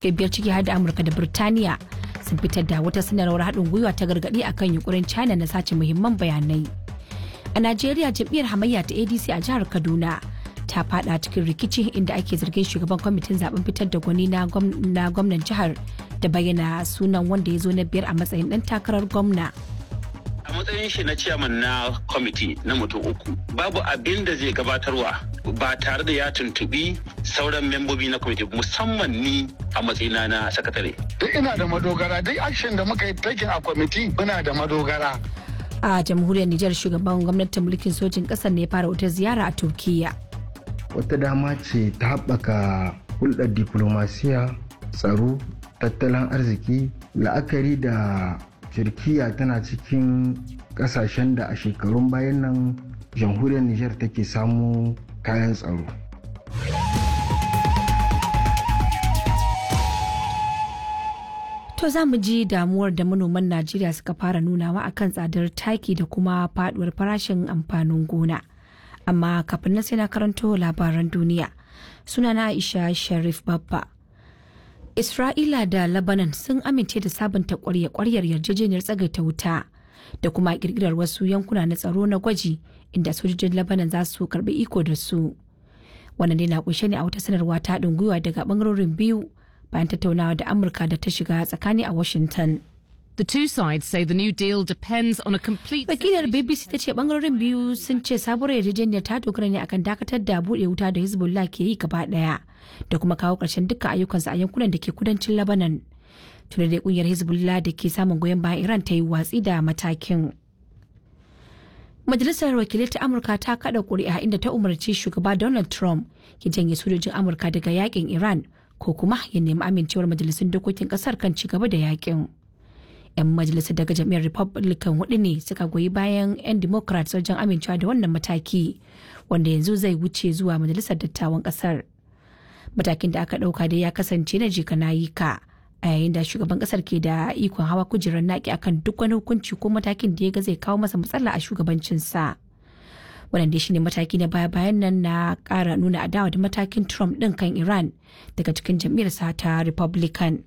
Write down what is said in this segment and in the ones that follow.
biyar ciki har da Amurka da Birtaniya sun fitar da wata sanarwar haɗin gwiwa ta gargaɗi akan yunkurin China na sace muhimman bayanai. A Najeriya jam'iyyar hamayya ta ADC a jihar Kaduna ta fada cikin rikici inda ake zargin shugaban kwamitin zaben fitar da gwani na gwamnan jihar da bayyana sunan wanda ya zo na biyar a matsayin ɗan takarar gwamna. A matsayin shi na ciyaman na kwamiti na mutum uku babu abin da zai gabatarwa ba tare da ya tuntubi sauran membobi na kwamiti musamman ni a matsayina na sakatare. Duk ina da madogara duk action da muka yi taking a kwamiti muna da madogara. A jamhuriyar Nijar shugaban gwamnatin mulkin sojin ƙasar ne ya fara wata ziyara a Turkiyya. Wata dama ce ta haɓaka hulɗar diplomasiya, tsaro, tattalin arziki, la'akari da Turkiyya tana cikin ƙasashen da a shekarun bayan nan jamhuriyar Nijar take samu kayan tsaro. To za mu ji damuwar da manoman Najeriya suka fara nunawa akan tsadar taki da kuma faduwar farashin amfanin gona. Amma kafin nan sai na karanto labaran duniya. Sunana Aisha Sharif Babba. Isra'ila da Lebanon sun amince da sabunta ƙwarya-ƙwaryar yarjejeniyar tsagaita wuta da kuma ƙirƙirar wasu yankuna na tsaro na gwaji inda sojojin Lebanon za su karɓi iko da su. Wannan dai na kunshe ne a wata sanarwa ta haɗin gwiwa daga ɓangarorin biyu bayan tattaunawa da Amurka da ta shiga tsakani a Washington. The two sides say the new deal depends on a complete... Wakilar BBC ta ce bangarorin biyu sun ce sabuwar yarjejeniyar ta dogara ne akan dakatar da buɗe wuta da Hezbollah ke yi gaba ɗaya da kuma kawo ƙarshen dukkan ayyukansu a yankunan da ke kudancin Lebanon. Tuna da ƙungiyar Hezbollah da ke samun goyon bayan Iran ta yi watsi da matakin. Majalisar Wakilai ta Amurka ta kada ƙuri'a inda ta umarci shugaba Donald Trump ya janye sojojin Amurka daga yakin Iran ko kuma ya nemi amincewar majalisun dokokin ƙasar kan ci gaba da yakin. 'Yan majalisar daga jam'iyyar Republican hudu ne suka goyi bayan 'yan Democrats wajen amincewa da wannan mataki wanda yanzu zai wuce zuwa majalisar dattawan kasar. Matakin da aka dauka dai ya kasance na jika na yi ka a yayin da shugaban kasar ke da ikon hawa kujerar naki akan duk wani hukunci ko matakin da ya ga zai kawo masa matsala a shugabancinsa. Wannan dai shine mataki na baya-bayan nan na kara nuna adawa da matakin Trump din kan Iran daga cikin jam'iyyarsa ta Republican.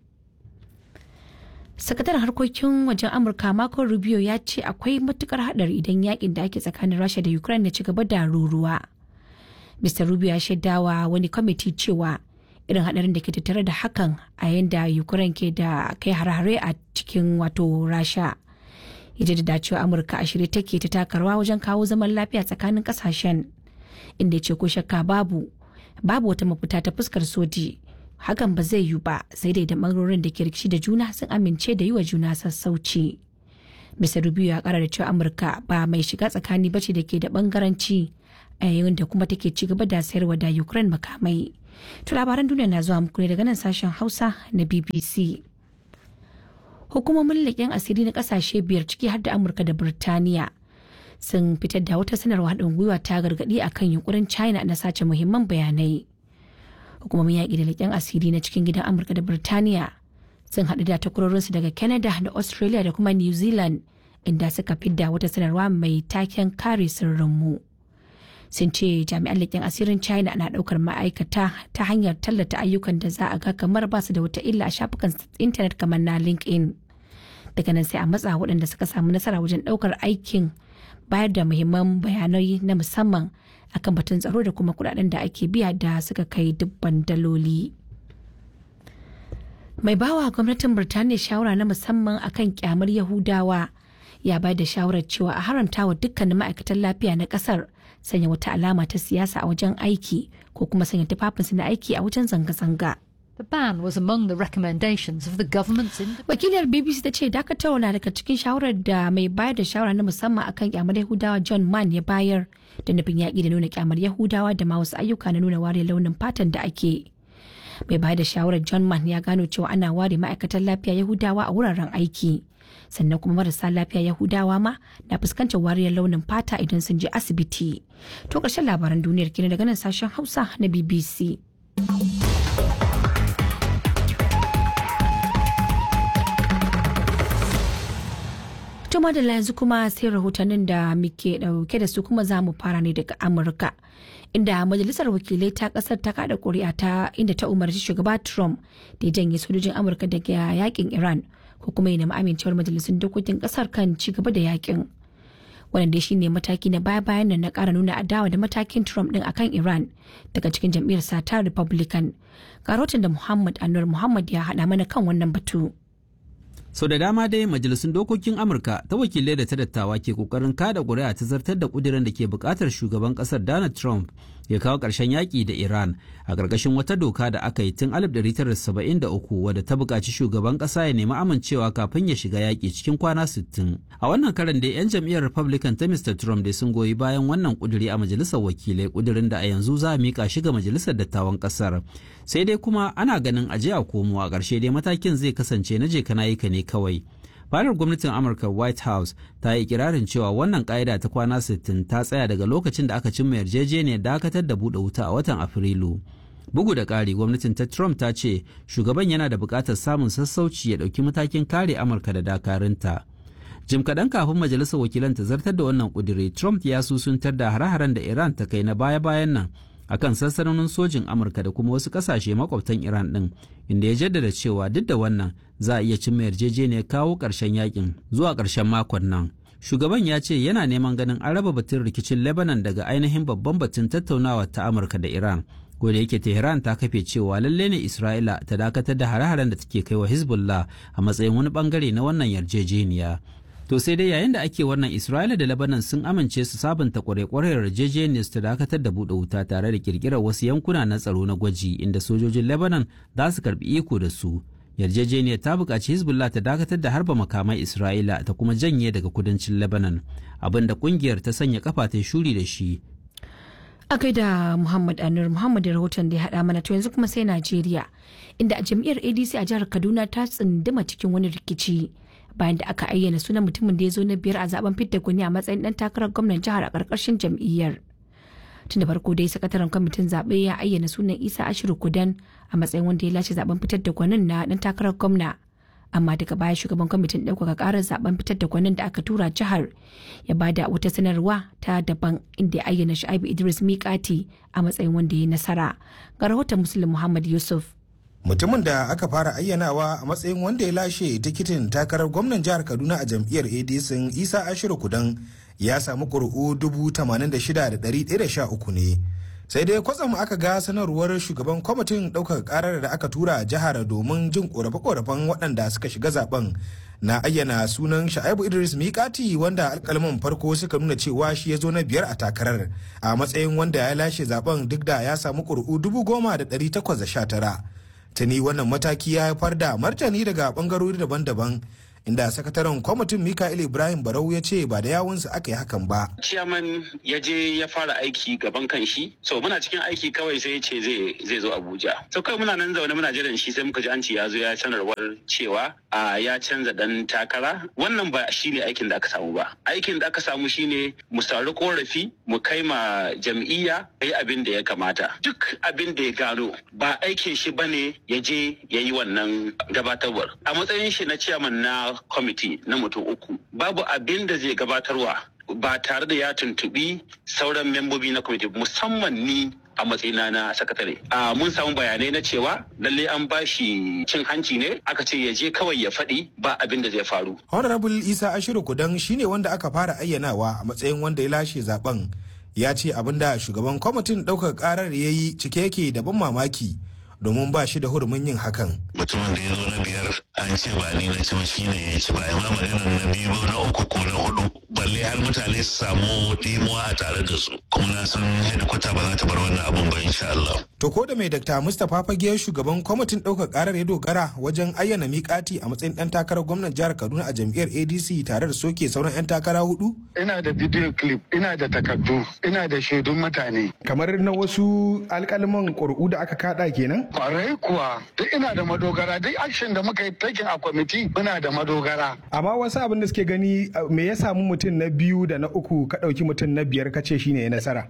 Sakataren harkokin wajen Amurka Marco Rubio ya ce akwai matukar hadari idan yakin da ake tsakanin Rasha da Ukraine ya ci gaba da ruruwa. Mr. Rubio ya shaidawa wani kwamiti cewa irin hadarin da ke tattare da hakan a yayin da Ukraine ke da kai hare-hare a cikin wato Rasha. Ya jaddada cewa Amurka a shirye take ta taka rawa wajen kawo zaman lafiya tsakanin kasashen, inda ya ce ko shakka babu wata mafita ta fuskar soji. Hakan ba zai yiwu ba sai dai da bangarorin da ke rikici da juna sun amince da yi wa juna sassauci. Mr. Rubio ya kara da cewa Amurka ba mai shiga tsakani bace da ke da bangaranci a yayin da kuma take ci gaba da sayarwa da Ukraine makamai. To labaran duniya na zuwa muku ne daga nan sashen Hausa na BBC. Hukumomin leƙen asiri na ƙasashe biyar ciki har da Amurka da Birtaniya sun fitar da wata sanarwa haɗin gwiwa ta gargaɗi akan yunkurin China na sace muhimman bayanai. Hukumomin yaƙi da leƙen asiri na cikin gidan Amurka da Birtaniya sun haɗu da takwarorinsu daga Canada da Australia da kuma New Zealand inda suka fidda wata sanarwa mai taken kare sirrinmu. Sun ce jami'an leƙen asirin China na ɗaukar ma'aikata ta hanyar tallata ayyukan da za a ga kamar ba su da wata illa a shafukan intanet kamar na LinkedIn. Daga nan sai a matsa waɗanda suka samu nasara wajen ɗaukar aikin bayar da muhimman bayanai na musamman akan batun tsaro da kuma kudaden da ake biya da suka kai dubban daloli. Mai bawa gwamnatin Birtaniya shawara na musamman akan kyamar Yahudawa ya bayar da shawarar cewa a haramta wa dukkanin ma'aikatan lafiya na kasar sanya wata alama ta siyasa a wajen aiki ko kuma sanya tufafinsu na aiki a wajen zanga-zanga. The ban was among the recommendations of the government's... Wakilar BBC ta ce dakatarwa na daga cikin shawarar da mai bayar da shawara na musamman akan kyamar Yahudawa John Mann ya bayar da nufin yaƙi da nuna kyamar Yahudawa da ma wasu ayyuka na nuna ware launin fatan da ake. Mai bayar da shawarar John Mann ya gano cewa ana ware ma'aikatan lafiya Yahudawa a wuraren aiki. Sannan kuma marasa lafiya Yahudawa ma na fuskantar wariyar launin fata idan sun je asibiti. To ƙarshen labaran duniyar kenan daga nan sashen Hausa na BBC. Tuma da yanzu kuma sai rahotannin da muke dauke da su kuma za mu fara ne daga Amurka inda majalisar wakilai ta kasar ta kada kuri'a ta inda ta umarci shugaba Trump da ya janye sojojin Amurka daga yakin Iran ko kuma ya nemi amincewar majalisun dokokin kasar kan ci gaba da yakin. Wannan dai shine mataki na baya-bayan nan na kara nuna adawa da matakin Trump din akan Iran daga cikin jam'iyyar sa ta Republican. Karotin da Muhammad Anwar Muhammad ya hada mana kan wannan batu. Sau da dama dai majalisun dokokin Amurka ta wakilai da ta dattawa ke kokarin kada ƙuri'a ta zartar da ƙudirin da ke buƙatar shugaban ƙasar Donald Trump ya kawo ƙarshen yaƙi da Iran a ƙarƙashin wata doka da aka yi tun 1973 wadda ta buƙaci shugaban ƙasa ya nemi amincewa kafin ya shiga yaƙi cikin kwana 60. A wannan karan dai 'yan jam'iyyar Republican ta Mr. Trump dai sun goyi bayan wannan ƙudiri a majalisar wakilai, ƙudirin da a yanzu za a miƙa shi ga majalisar dattawan ƙasar. Sai dai kuma ana ganin aje a komo a ƙarshe dai matakin zai kasance na je kana yi ka ne kawai. Fadar gwamnatin Amurka White House ta yi ikirarin cewa wannan ƙa'ida ta kwana 60 ta tsaya daga lokacin da aka cimma yarjejeniyar dakatar da buɗe wuta a watan Afrilu. Bugu da ƙari, gwamnatin ta Trump ta ce shugaban yana da buƙatar samun sassauci ya ɗauki matakin kare Amurka da dakarunta. Jim kaɗan kafin majalisar wakilan ta zartar da wannan ƙudiri, Trump ya susuntar da hare-haren da Iran ta kai na baya-bayan nan akan sansanonin sojin Amurka da kuma wasu kasashe makwabtan Iran din, inda ya jaddada cewa duk da wannan za a iya cimma yarjejeniyar kawo ƙarshen yakin zuwa ƙarshen makon nan. Shugaban ya ce yana neman ganin an raba batun rikicin Lebanon daga ainihin babban batun tattaunawa ta Amurka da Iran. Ko da yake Tehran ta kafe cewa lalle ne Isra'ila ta dakatar da hare-haren da take kai wa Hezbollah a matsayin wani bangare na wannan yarjejeniya. To sai dai yayin da ake wannan, Isra'ila da Lebanon sun amince su sabunta kwarekwarar yarjejeniyar ta dakatar da buɗe wuta tare da kirkirar wasu yankuna na tsaro na gwaji inda sojojin Lebanon za su karbi iko da su. Yarjejeniyar ta buƙaci Hezbollah ta dakatar da harba makamai Isra'ila ta kuma janye daga kudancin Lebanon, abinda kungiyar ta sanya kafa ta shuri da shi. A kai da Muhammad Anur Muhammad da rahoton da ya haɗa mana, to yanzu kuma sai Najeriya, inda a jam'iyyar ADC a jihar Kaduna ta tsunduma cikin wani rikici bayan da aka ayyana sunan mutumin da ya zo na biyar a zaben fidda gwani a matsayin dan takarar gwamnan jihar a ƙarƙashin jam'iyyar. Tun da farko dai sakataren kwamitin zaɓe ya ayyana sunan Isa Ashiru Kudan a matsayin wanda ya lashe zaben fitar da gwanin na dan takarar gwamna. Amma daga baya shugaban kwamitin ɗaukaka ƙarar zaben fitar da gwanin da aka tura jihar ya bada wata sanarwa ta daban inda ya ayyana Shu'aibu Idris Miƙati a matsayin wanda ya nasara. Ga rahoton Muslim Muhammad Yusuf. Mutumin da aka fara ayyanawa a matsayin wanda ya lashe tikitin takarar gwamnan jihar Kaduna a jam'iyyar ADC Isa Ashiru Kudan ya samu ƙuri'u 86,113 ne. Sai dai kwatsam aka ga sanarwar shugaban kwamitin ɗaukar ƙarar da aka tura jihar domin jin ƙorafe-ƙorafen waɗanda suka shiga zaben na ayyana sunan Shu'aibu Idris Miƙati, wanda alƙalman farko suka nuna cewa shi ya zo na biyar a takarar a matsayin wanda ya lashe zaben duk da ya samu ƙuri'u 10,819. Tuni wannan mataki ya haifar da martani daga bangarori daban-daban, inda sakataren kwamitin Mika'il Ibrahim Barau ya ce ba da yawunsa aka yi hakan ba. Ciyaman ya je ya fara aiki gaban kan shi, so muna cikin aiki kawai sai ya ce zai zo Abuja. So kawai muna nan zaune muna jiran shi sai muka ji an ce ya zo ya sanarwar cewa ya canza dan takara. Wannan ba shi ne aikin da aka samu ba. Aikin da aka samu shine mu sauri korafi mu kai ma jam'iyya yi abin da ya kamata. Duk abin da ya gano ba aikin shi bane ya je ya yi wannan gabatarwar. A matsayin shi na ciyaman na kwamiti na mutum uku, babu abin da zai gabatarwa ba tare da ya tuntubi sauran membobi na kwamiti, musamman ni a matsayina na sakatare. Mun samu bayanai na cewa lalle an bashi cin hanci ne, aka ce ya je kawai ya faɗi ba abin da zai faru. Honorable Isa Ashiru Kudan shine wanda aka fara ayyanawa a matsayin wanda ya lashe zaben. Ya ce abin da shugaban kwamitin ɗaukar ƙarar ya yi cike yake da ban mamaki, domin ba shi da hurumin yin hakan. Mutumin da ya zo na biyar an ce ba ni na ci shi ne ya ci ba, amma maganar na biyu na uku ko na hudu, balle har mutane su samu ɗimuwa a tare da su, kuma na san hedikwata ba za ta bar wannan abun ba insha Allah. To ko da mai Dr. Mustapha Fage shugaban kwamitin ɗaukar ƙarar ya dogara wajen ayyana Miƙati a matsayin ɗan takarar gwamnan jihar Kaduna a jam'iyyar ADC tare da soke sauran 'yan takara hudu? Ina da video clip, ina da takardu, ina da shaidun mutane. Kamar na wasu alƙalman ƙuri'u da aka kaɗa kenan? kenan? Kwarai kuwa duk ina da madogara, duk action da muka yi taking a kwamiti muna da madogara. Amma wasu abin da suke gani me ya samu mutum na 2 da na 3 ka ɗauki mutum na 5 ka ce shine ya nasara.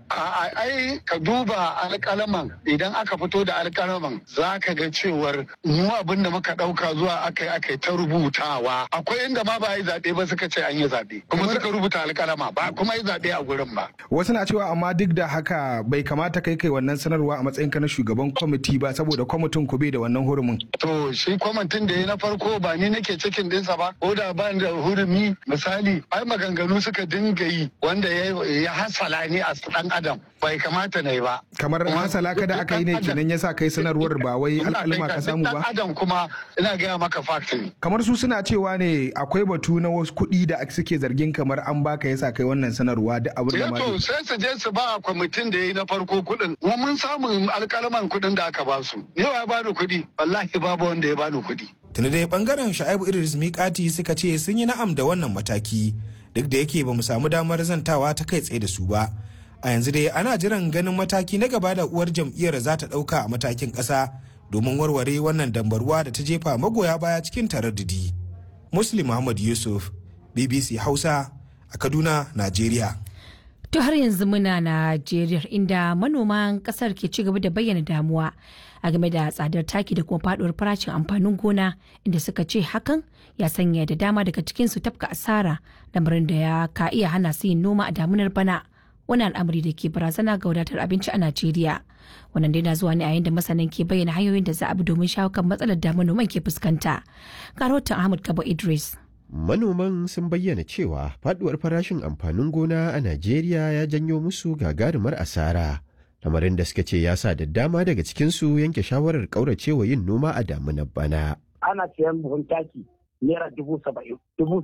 Ai ka duba alƙalaman, idan aka fito da alƙalaman za ka ga cewar mu abin da muka ɗauka zuwa akai ta rubutawa. Akwai inda ma ba a yi zaɓe ba suka ce an yi zaɓe, kuma suka rubuta alƙalama ba kuma yi zaɓe a gurin ba. Wasu na cewa amma duk da haka bai kamata kai wannan sanarwa a matsayin ka na shugaban kwamiti ba, saboda kwamitin ku bai da wannan hurumin. To shi kwamitin da ya na farko ba ni nake cikin dinsa ba, ko da ba da hurumi misali ai maganganu suka dinga yi wanda ya hasala ni a ɗan adam, bai kamata na yi ba. Kamar hasala ka da aka yi ne kenan yasa kai sanarwar ba wai alƙalma ka samu ba. Ɗan adam kuma ina gaya maka fact ne. Kamar su suna cewa ne akwai batu na wasu kuɗi da suke zargin kamar an baka yasa kai wannan sanarwa da abin da ma. To sai su je su ba kwamitin da ya yi na farko kuɗin. Mu mun samu alƙalaman kuɗin da aka ba su. Ni ya bani kuɗi, wallahi babu wanda ya bani kuɗi. Tuni dai bangaren Shaibu Idris Mikati suka ce sun yi na'am da wannan mataki, duk da yake ba mu samu damar zantawa ta kai tsaye da su ba. A yanzu dai ana jiran ganin mataki na gaba da uwar jam'iyyar za ta ɗauka a matakin ƙasa domin warware wannan dambarwa da ta jefa magoya baya cikin taraddudi. Muslim Muhammad Yusuf, BBC Hausa a Kaduna, Najeriya. To har yanzu muna Najeriya inda manoman kasar ke ci gaba da bayyana damuwa a game da tsadar taki da kuma faduwar farashin amfanin gona, inda suka ce hakan ya sanya da dama daga cikin su tafka asara, lamarin da ya ka iya hana su yin noma a damunar bana. Wani al'amari da ke barazana ga wadatar abinci a Najeriya. Wannan dai na zuwa ne a yayin da masanan ke bayyana hanyoyin da za a bi domin shawo kan matsalar da manoman ke fuskanta. Ga rahoton Ahmad Kabo Idris. Manoman sun bayyana cewa faduwar farashin amfanin gona a Najeriya ya janyo musu gagarumar asara, lamarin da suka ce ya sa da dama daga cikinsu yanke shawarar ƙauracewa yin noma a damunar bana. Ana siyan buhun taki naira 70,000,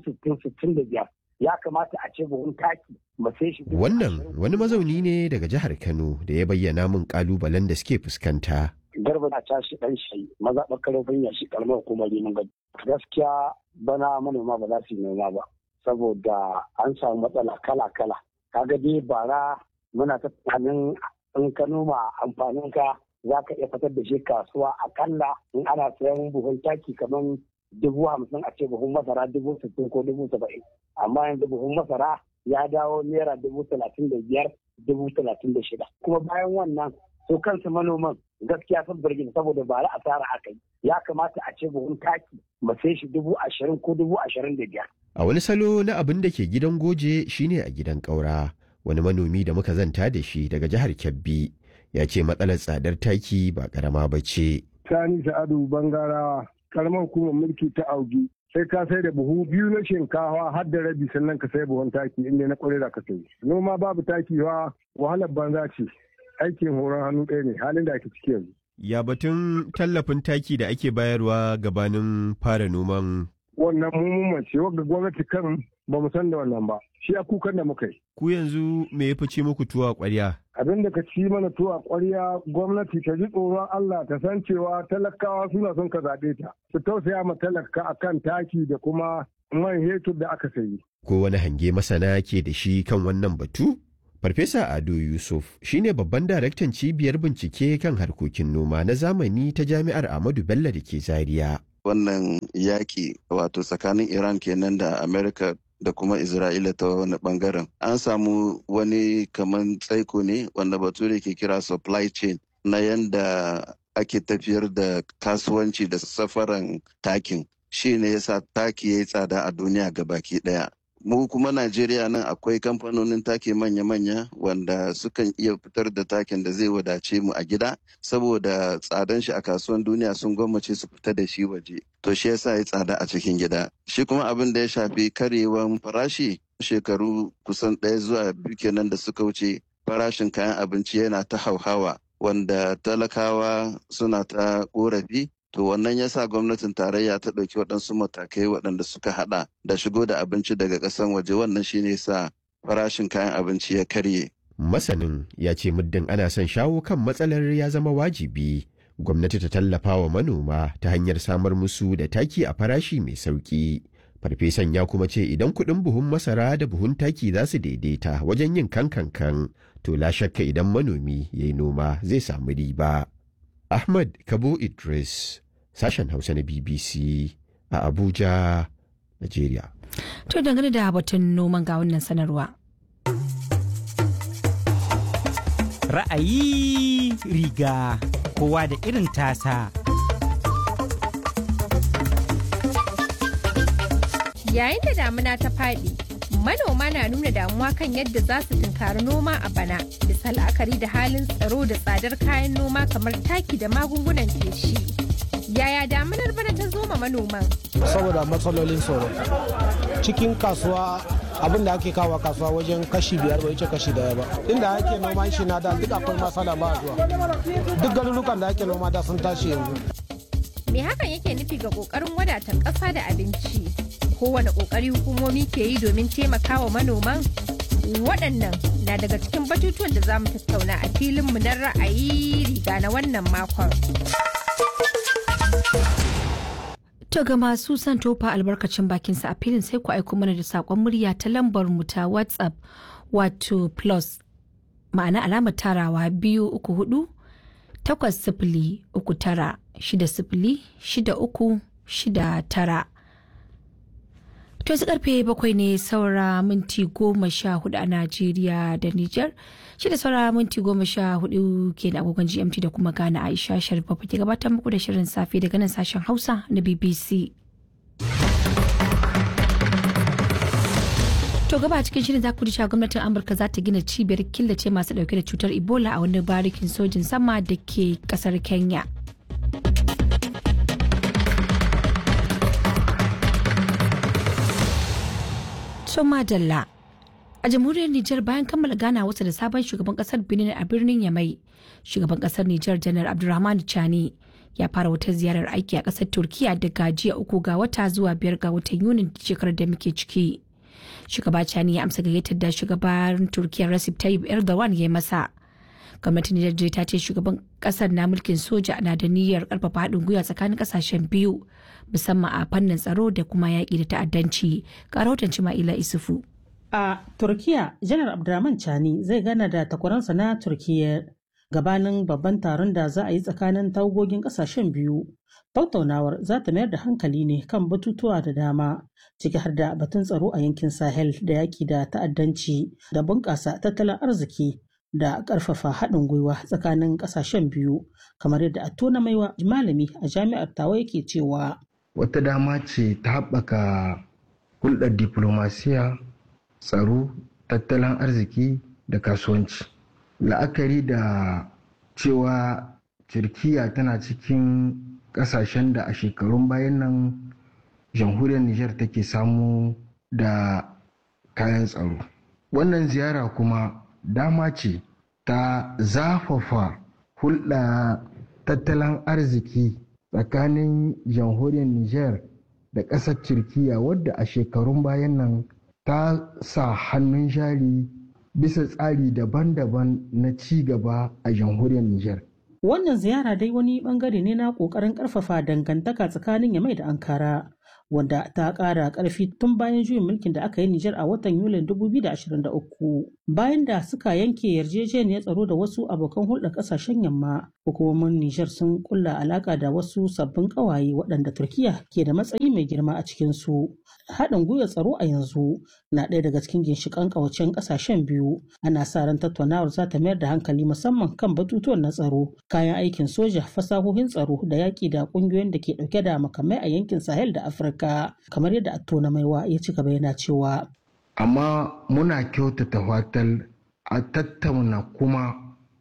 60,000, ya kamata a ce buhun taki sai shi. Wannan wani mazauni ne daga jihar Kano da ya bayyana min kalubalen da suke fuskanta. Garba na tashi dan shi maza bakarofin ya shi kalmar hukumar neman gado. Gaskiya bana manoma ba za su yi noma ba saboda an samu matsala kala-kala. Kaga dai bara muna ta tunanin in ka noma amfanin ka za ka iya fitar da shi kasuwa akalla in ana sayan buhun taki kamar 50,000 a ce buhun masara 60,000 ko 70,000. Amma yanzu buhun masara ya dawo naira 35,000, 36,000. Kuma bayan wannan su kansu manoman gaskiya sun birgin saboda ba asara aka yi. Ya kamata a ce buhun taki sai shi 20,000 ko 25,000. A wani salo na abin da ke gidan goje shine a gidan ƙaura. Wani manomi da muka zanta da shi daga jihar Kebbi ya ce matsalar tsadar taki ba karama ba ce. Sani Sa'adu Bangarawa, karamar hukumar mulki ta Augi. Sai ka sai da buhu 2 na shinkawa har da rabi sannan ka sai buhun taki inda na kwarai da ka sai. Noma babu taki wa wahalar banza ce. Aikin horon hannu ɗaya ne halin da ake ciki yanzu. Ya batun tallafin taki da ake bayarwa gabanin fara noman? Wannan mummun ce wadda gwamnati kan ba mu san da wannan ba. Shi a kukan da muka yi. Ku yanzu me ya fice muku tuwa ƙwarya? Abin da ka ci mana tuwa ƙwarya gwamnati ta ji tsoron Allah ta san cewa talakawa suna son ka zaɓe ta. Su tausaya ma talaka akan taki da kuma man hetur da aka sayi. Ko wani hange masana ke da shi kan wannan batu? Farfesa Ado Yusuf shine babban daraktan cibiyar bincike kan harkokin noma na zamani ta Jami'ar Ahmadu Bello da ke Zaria. Wannan yaƙi wato tsakanin Iran kenan da Amerika da kuma Isra'ila ta wani bangaren. An samu wani kaman tsaiko ne wanda bature ke kira supply chain na yanda ake tafiyar da kasuwanci da safaran takin. Shi ne yasa taki ya yi tsada a duniya gabaki ɗaya. Mu kuma Najeriya nan akwai kamfanonin take manya-manya wanda sukan iya fitar da takin da zai wadace mu a gida saboda tsadan shi a kasuwan duniya sun gwammace su fita da shi waje. To shi yasa ya tsada a cikin gida. Shi kuma abin da ya shafi karyewan farashi shekaru kusan 1 zuwa 2 kenan da suka wuce farashin kayan abinci yana ta hauhawa wanda talakawa suna ta korafi. To wannan ya sa gwamnatin tarayya ta ɗauki waɗansu matakai waɗanda suka haɗa da shigo da abinci daga ƙasan waje, wannan shi ne sa farashin kayan abinci ya karye. Masanin ya ce muddin ana son shawo kan matsalar ya zama wajibi gwamnati ta tallafa wa manoma ta hanyar samar musu da taki a farashi mai sauƙi. Farfesan ya kuma ce idan kuɗin buhun masara da buhun taki za su daidaita wajen yin kankankan, to la shakka idan manomi ya yi noma zai samu riba. Ahmad Kabo Idris, sashen Hausa na BBC a Abuja, Najeriya. To dangane da batun noman ga wannan sanarwa. Ra'ayi riga kowa da irin tasa. Yayin da damuna ta faɗi, manoma na nuna damuwa kan yadda za su tunkari noma a bana, bisa la'akari da halin tsaro da tsadar kayan noma kamar taki da magungunan feshi. Yaya damunar bana ta zo ma manoman? Saboda matsalolin tsaro. Cikin kasuwa abin da ake kawo kasuwa wajen kashi 5 bai ce kashi 1 ba. Inda ake noman shi na da duk akwai masala ba zuwa. Duk garurukan da ake noma da sun tashi yanzu. Me hakan yake nufi ga kokarin wadatar ƙasa da abinci? Kowane kokari hukumomi ke yi domin taimakawa manoman? Waɗannan na daga cikin batutuwan da za mu tattauna a filinmu na ra'ayi riga na wannan makon. To ga masu son tofa albarkacin bakinsa a filin sai ku aiko mana da saƙon murya ta lambar mu ta WhatsApp wato plus ma'ana alamar tarawa 234 809 606369. To su karfe 7 ne saura minti 14 a Najeriya da Nijar. Shi da saura minti 14 ke da agogon GMT da kuma Ghana. Aisha Sharif ke gabatar muku da shirin safe daga nan sashen Hausa na BBC. To gaba cikin shirin za ku ji gwamnatin Amurka za ta gina cibiyar killace masu dauke da cutar Ebola a wani barikin sojin sama da ke kasar Kenya. Madalla. A jamhuriyar Nijar bayan kammala gana wasa da sabon shugaban kasar Benin a birnin Yamai, shugaban kasar Nijar Janar Abdurrahman Chani ya fara wata ziyarar aiki a kasar Turkiya daga jiya 3 ga wata zuwa 5 ga watan Yunin shekarar da muke ciki. Shugaba Chani ya amsa gayyatar da shugaban Turkiya Recep Tayyip Erdogan ya masa. Gwamnatin Nijar ta ce shugaban kasar na mulkin soja na da niyyar karfafa haɗin gwiwa tsakanin kasashen biyu musamman a fannin tsaro da kuma yaƙi da ta'addanci. Ga rahoton Cima'ila Isufu. A Turkiya, Janar Abdurrahman Chani zai gana da takwaransa na Turkiya gabanin babban taron da za a yi tsakanin tawagogin kasashen biyu. Tattaunawar za ta mayar da hankali ne kan batutuwa da dama, ciki har da batun tsaro a yankin Sahel da yaƙi da ta'addanci da bunƙasa tattalin arziki da ƙarfafa haɗin gwiwa tsakanin ƙasashen biyu, kamar yadda Atto na Maiwa malami a jami'ar Tawa yake cewa. Wata dama ce ta haɓaka hulɗar diplomasiya, tsaro, tattalin arziki da kasuwanci. La'akari da cewa Turkiya tana cikin ƙasashen da a shekarun bayan nan jamhuriyar Nijar take samu da kayan tsaro. Wannan ziyara kuma dama ce ta zafafa hulɗa tattalin arziki tsakanin jamhuriyar Nijar da ƙasar Turkiya wadda a shekarun bayan nan ta sa hannun jari bisa tsari daban-daban na ci gaba a jamhuriyar Nijar. Wannan ziyara dai wani bangare ne na ƙoƙarin ƙarfafa dangantaka tsakanin Yamai da Ankara, wanda ta ƙara ƙarfi tun bayan juyin mulkin da aka yi Nijar a watan Yulin 2023. Bayan da suka yanke yarjejeniyar tsaro da wasu abokan hulɗar ƙasashen yamma, hukumomin Nijar sun kulla alaƙa da wasu sabbin ƙawaye waɗanda Turkiya ke da matsayi mai girma a cikinsu. Haɗin gwiwar tsaro a yanzu na ɗaya daga cikin ginshiƙan ƙawacen ƙasashen biyu. Ana sa ran tattaunawar za ta mayar da hankali musamman kan batutuwan na tsaro, kayan aikin soja, fasahohin tsaro da yaƙi da ƙungiyoyin da ke ɗauke da makamai a yankin Sahel da Afirka, kamar yadda Atto na Maiwa ya ci gaba yana cewa. Amma muna kyautata fatar a tattauna kuma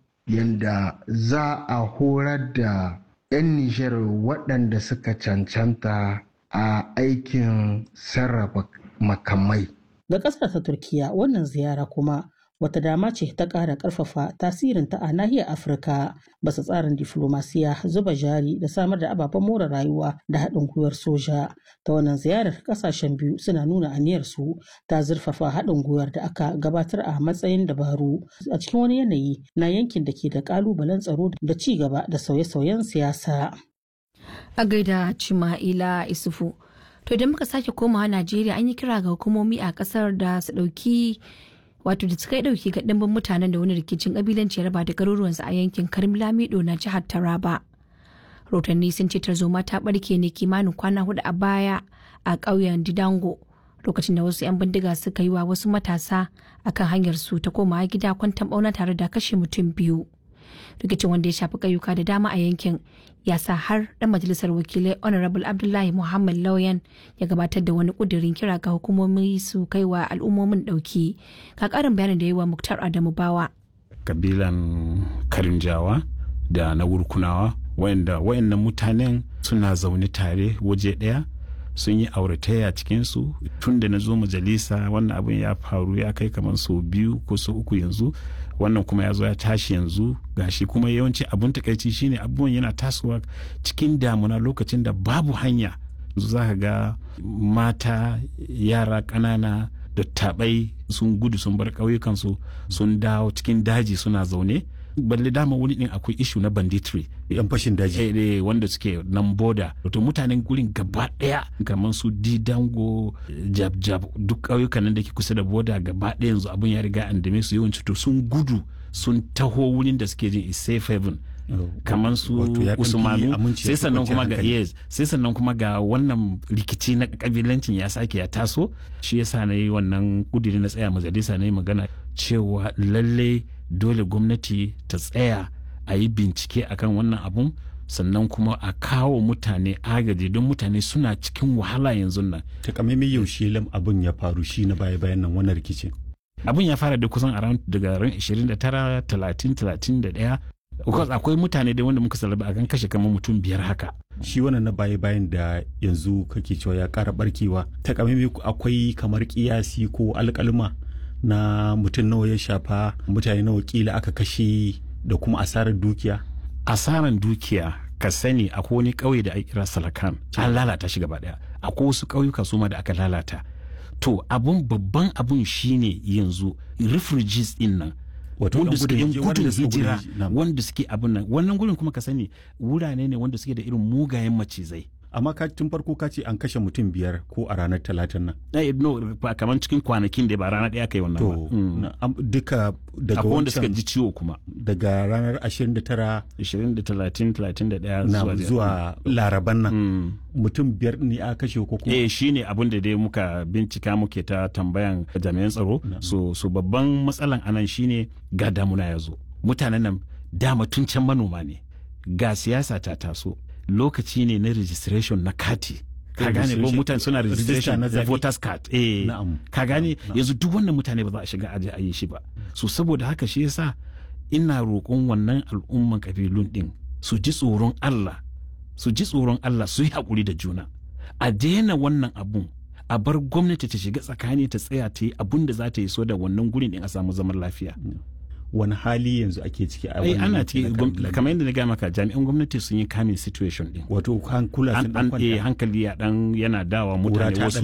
yadda za a horar da 'yan Nijar waɗanda suka cancanta a aikin sarrafa makamai. Ga ƙasar ta Turkiya wannan ziyara kuma wata dama ce ta ƙara ƙarfafa tasirinta a nahiyar Afirka basa tsarin diflomasiya, zuba jari da samar da ababen more rayuwa da haɗin gwiwar soja. Ta wannan ziyarar ƙasashen biyu suna nuna aniyarsu ta zurfafa haɗin gwiwar da aka gabatar a matsayin dabaru a cikin wani yanayi na yankin da ke da ƙalubalen tsaro da ci gaba da sauye-sauyen siyasa. A gaida Cima'ila Isufu. To idan muka sake komawa Najeriya an yi kira ga hukumomi a kasar da su dauki wato da suka dauki ga dimbin mutanen da wani rikicin kabilanci ya raba da garuruwansu a yankin Karim Lamido na jihar Taraba. Rotanni sun ce tarzoma ta barke ne kimanin kwana 4 a baya a ƙauyen Didango lokacin da wasu 'yan bindiga suka yi wa wasu matasa akan hanyar su ta komawa gida kwantan bauna tare da kashe mutum 2. Rikicin wanda ya shafi ƙauyuka da dama a yankin ya sa har ɗan majalisar wakilai Honorable Abdullahi Muhammad Lauyan ya gabatar da wani ƙudurin kira ga hukumomi su kai wa al'ummomin ɗauki. Ka ƙarin bayanin da yi wa Muktar Adamu Bawa. Kabilan Karinjawa da na Wurkunawa wayannan mutanen suna zaune tare waje ɗaya, sun yi auratayya cikinsu tun da na zo majalisa. Wannan abin ya faru ya kai kamar sau 2 ko sau 3 yanzu, wannan kuma ya zo ya tashi yanzu gashi. Kuma yawanci abun takaici shine abubuwan yana tasowa cikin damuna lokacin da babu hanya. Za ka ga mata, yara ƙanana, dattabai sun gudu sun bar ƙauyukansu sun dawo cikin daji suna zaune. Balle dama wani din akwai ishu na banditry, yan fashin daji wanda suke nan boda. To mutanen gurin gaba daya kamar su Didango, Jab duk ƙauyukan nan da ke kusa da boda gaba daya yanzu abun ya riga an dame su yawanci. To sun gudu sun taho wurin da suke jin is safe haven kamar su Usmanu. Sai sannan kuma ga wannan rikici na kabilancin ya sake ya taso. Shi yasa na yi wannan kudiri na tsaya majalisa na yi magana cewa lalle dole gwamnati ta tsaya a yi bincike akan wannan abun, sannan kuma a kawo mutane agaji don mutane suna cikin wahala yanzu nan. Takamaimai yaushe abun ya faru shi na baya-bayan nan wannan rikicin? Abun ya fara da kusan daga ran 29, 30, 31. Akwai mutane da wanda muka salaba a kan kashe kamar mutum 5 haka. Shi wannan na baya-bayan da yanzu kake cewa ya kara barkewa, takamaimai akwai kamar kiyasi ko alƙalma na mutum nawa ya shafa, mutane nawa kila aka kashe da kuma asarar dukiya? Asarar dukiya ka sani akwai wani ƙauye da ake kira Salakan an lalata shi gaba daya. Akwai wasu ƙauyuka su ma da aka lalata. To babban abun shine yanzu refugees din nan wanda suke yin gudun hijira wanda suke abun nan. Wannan gurin kuma ka sani wurare ne wanda suke da irin mugayen macizai. Amma tun farko ka ce an kashe mutum 5 ko a ranar Talatin nan? No, kamar cikin kwanakin da ba rana ɗaya kai wannan ba. Duka daga wancan wanda suka ji ciwo kuma. Daga ranar 29, 20, 30, 31 zuwa Laraban nan. Mutum 5 ne aka kashe ko kuma? Shine abin da dai muka bincika muke ta tambayan jami'an tsaro. So babban matsalan anan shine ga damuna ya zo. Mutanen nan dama tun can manoma ne. Ga siyasa ta taso. Lokaci ne na registration na kati. Ka gane ko mutane suna registration na voters card. Ka gane yanzu duk wannan mutane ba za a shiga aje a yi shi ba. So saboda haka shi yasa ina roƙon wannan al'umman kabilun din su ji tsoron Allah, su yi haƙuri da juna. A daina wannan abun, a bar gwamnati ta shiga tsakani ta tsaya ta yi abun da za ta yi so da wannan gurin din a samu zaman lafiya. Wani hali yanzu ake ciki a wannan ana ciki kamar yadda na ga maka jami'an gwamnati sun yi kamin situation din, wato hankula sun dan kwanta, hankali ya dan yana dawa mutane wasu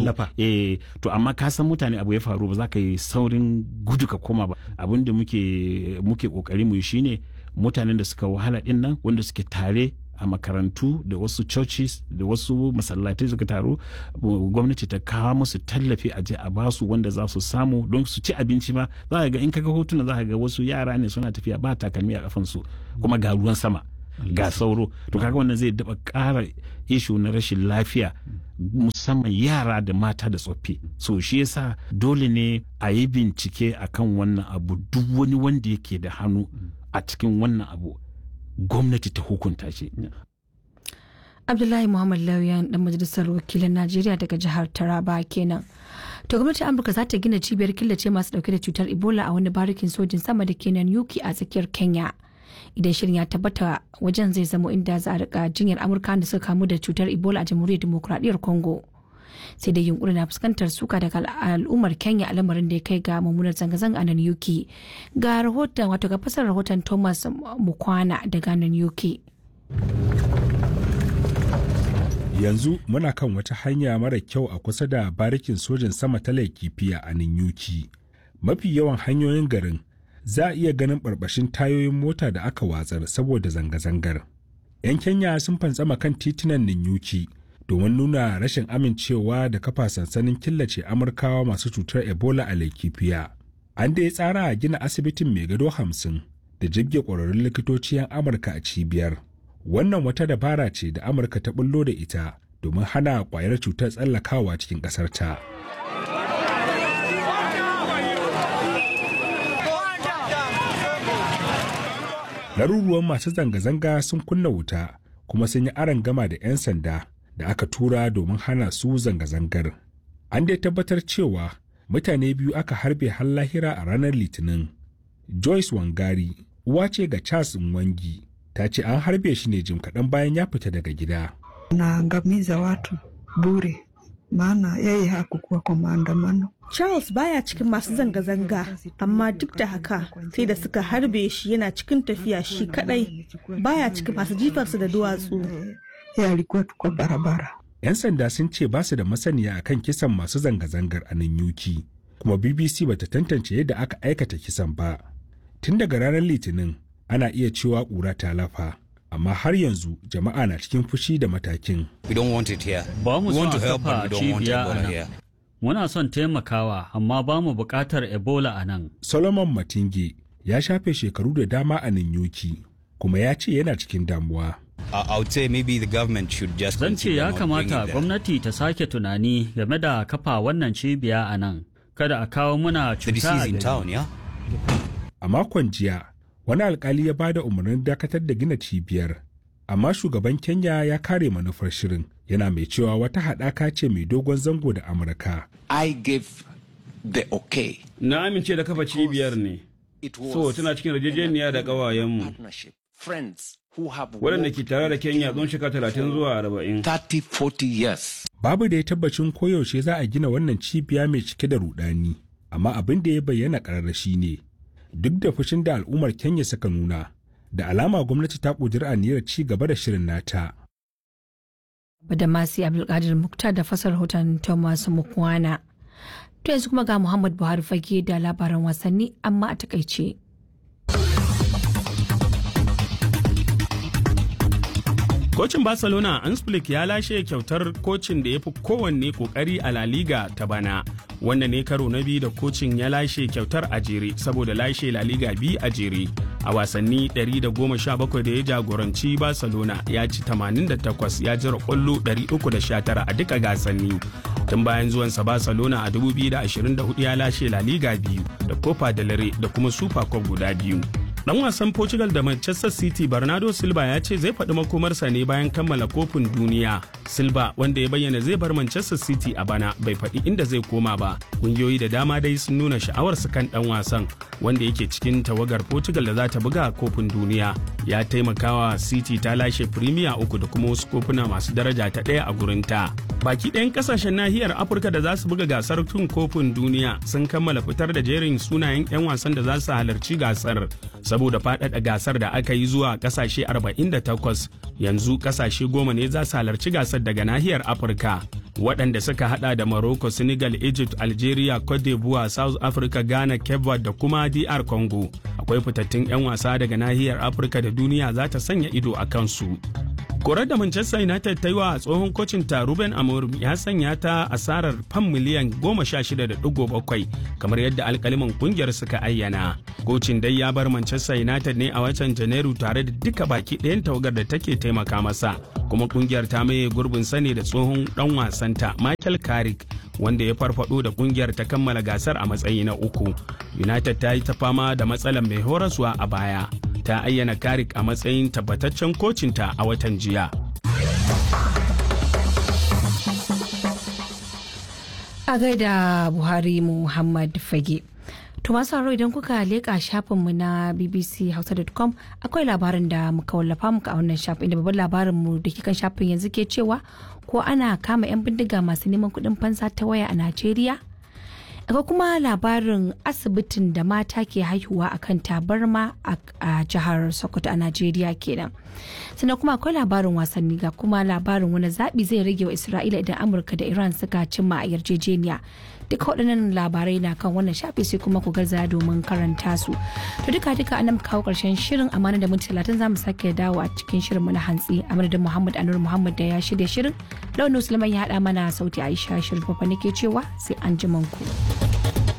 to amma ka san mutane abu ya faru ba za ka yi saurin gudu ka koma ba. Abin da muke kokari mu yi shine mutanen da suka wahala din nan wanda suke tare a makarantu da wasu churches da wasu masallatai suka taru, gwamnati ta kawo musu tallafi a je a basu wanda za su samu don su ci abinci ma. Za ka ga in kaga hotuna za ka ga wasu yara ne suna tafiya ba takalmi a kafansu kuma ga ruwan sama ga sauro. To kaga wannan zai daba ƙara ishu na rashin lafiya musamman yara da mata da tsoffi. So shi yasa dole ne a yi bincike akan wannan abu. Duk wani wanda yake da hannu a cikin wannan abu gwamnati ta hukunta shi. Abdullahi Muhammad Lauyan dan majalisar wakilan Najeriya daga jihar Taraba kenan. To gwamnatin Amurka za ta gina cibiyar killace masu dauke da cutar Ebola a wani barikin sojin sama da ke Nanyuki a tsakiyar Kenya. Idan shirin ya tabbata wajen zai zama inda za a rika jinyar Amurka da suka kamu da cutar Ebola a Jamhuriyar Dimokuraɗiyyar Congo. Sai dai yunkuri na fuskantar suka daga al'ummar Kenya a lamarin da ya kai ga mummunar zanga-zanga a Nanyuki. Ga rahoton wato ga fasar rahoton Thomas Mukwana daga Nanyuki. Yanzu muna kan wata hanya mara kyau a kusa da barikin sojin sama ta Laikifiya a Nanyuki. Mafi yawan hanyoyin garin za a iya ganin barbashin tayoyin mota da aka watsar saboda zanga-zangar. 'Yan Kenya sun fantsama kan titunan Nanyuki domin nuna rashin amincewa da kafa sansanin killace Amurkawa masu cutar Ebola a Laikifiya. An dai tsara a gina asibitin mai gado 50 da jibge ƙwararrun likitoci 'yan Amurka a cibiyar. Wannan wata dabara ce da Amurka ta bullo da ita domin hana ƙwayar cutar tsallakawa cikin ƙasarta. Ɗaruruwan masu zanga-zanga sun kunna wuta kuma sun yi arangama da 'yan sanda da aka tura domin hana su zanga-zangar. An dai tabbatar cewa mutane biyu aka harbe har lahira a ranar Litinin. Joyce Wangari, uwa ce ga Charles Nwangi, ta ce an harbe shi ne jim kaɗan bayan ya fita daga gida. Naangamiza watu bure, maana yeye hakukuwa kwa maandamano. Charles baya cikin masu zanga-zanga, amma duk da haka sai da suka harbe shi yana cikin tafiya shi kadai, baya cikin masu jifarsu da duwatsu. Ya alikuwa tu kwa barabara. 'Yan sanda sun ce ba su da masaniya akan kisan masu zanga-zangar a nan Yuki, kuma BBC bata tantance yadda aka aikata kisan ba. Tun daga ranar Litinin ana iya cewa ƙura ta lafa, amma har yanzu jama'a na cikin fushi da matakin. Ba mu son a kafa cibiya a nan. Muna son taimakawa, amma ba mu buƙatar Ebola a nan. Solomon Matinge ya shafe shekaru da dama a nan Yuki, kuma ya ce yana cikin damuwa. Zan ce ya kamata gwamnati ta sake tunani game da kafa wannan cibiya a nan. Kada a kawo muna cuta a gari. A makon jiya, wani alkali ya bada umarnin dakatar da gina cibiyar, amma shugaban Kenya ya kare manufar shirin, yana mai cewa wata haɗaka ce mai dogon zango da Amurka. I gave the okay. Na amince da kafa cibiyar ne, so tana cikin yarjejeniya da ƙawayenmu. Waɗanda ke tare da Kenya tsawon shekara 30 zuwa 40. 30-40 years. Babu da ya tabbacin koyaushe za a gina wannan cibiya mai cike da rudani, amma abin da ya bayyana ƙararrashi ne. Duk da fushin da al'ummar Kenya suka nuna, da alama gwamnati ta ƙudiri aniyar ci gaba da shirin nata. Badamasi Abdulkadir Muktar da fasar rahoton Thomas Mukwana. To yanzu kuma ga Muhammad Buhari fage da labaran wasanni amma a takaice. Kocin Barcelona Ansflick ya lashe kyautar kocin da ya fi kowanne kokari a La Liga ta bana. Wanda ne karo na biyu da kocin ya lashe kyautar a jere saboda lashe La Liga biyu a jere. A wasanni 117 da ya jagoranci Barcelona ya ci 88 ya jira kwallo 319 a duka gasanni. Tun bayan zuwansa Barcelona a 2024 ya lashe La Liga biyu da Copa del Rey da kuma Super Cup guda biyu. Dan wasan Portugal da Manchester City Bernardo Silva ya ce zai faɗi makomarsa ne bayan kammala kofin duniya. Silva wanda ya bayyana zai bar Manchester City a bana bai faɗi inda zai koma ba. Kungiyoyi da dama dai sun nuna sha'awarsu kan dan wasan wanda yake cikin tawagar Portugal da za ta buga kofin duniya. Ya taimakawa City ta lashe Premier 3 da kuma wasu kofuna masu daraja ta ɗaya a gurinta. Baki ɗayan ƙasashen nahiyar Afirka da za su buga gasar tun kofin duniya sun kammala fitar da jerin sunayen 'yan wasan da za su halarci gasar. Saboda faɗaɗa gasar da aka yi zuwa ƙasashe 48 yanzu ƙasashe 10 ne za su halarci gasar daga nahiyar Afirka waɗanda suka hada da Morocco, Senegal, Egypt, Algeria, Cote d'Ivoire, South Africa, Ghana, Cape Verde da kuma DR Congo. Akwai fitattun 'yan wasa daga nahiyar Afirka da duniya za ta sanya ido a kansu. Korar da Manchester United ta yi wa tsohon kocin ta Ruben Amorim ya sanya ta asarar fam miliyan 16.7 kamar yadda alkaliman kungiyar suka ayyana. Kocin dai ya bar Manchester United ne a watan Janairu tare da duka baki ɗayan tawagar da take taimaka masa. Kuma kungiyar ta maye gurbin sane da tsohon dan wasanta Michael Carrick wanda ya farfado da kungiyar ta kammala gasar a matsayi na 3. United ta yi ta fama da matsalar mai horaswa a baya. Ta ayyana Carrick a matsayin tabbataccen kocinta a watan jiya. A gaida Buhari Muhammad Fage. To masu haro idan kuka leƙa shafinmu na bbchausa.com akwai labarin da muka wallafa muka a wannan shafin da babban labarinmu da ke kan shafin yanzu ke cewa ko ana kama 'yan bindiga masu neman kuɗin fansa ta waya a Najeriya. Akwai kuma labarin asibitin da mata ke haihuwa a kan tabarma a jihar Sokoto a Najeriya kenan. Sannan kuma akwai labarin wasanni ga kuma labarin wani zaɓi zai rage wa Isra'ila idan Amurka da Iran suka cimma a yarjejeniya. Duka waɗannan labarai na kan wannan shafi sai kuma ku garzaya domin karanta su. To duka an kawo ƙarshen shirin amana da minti 30 za mu sake dawo a cikin shirin mu na hantsi. A madadin Muhammad Anur Muhammad da ya shirya shirin. Launin Sulaiman ya haɗa mana sauti Aisha Shirin Fafa nake cewa sai an ji ku.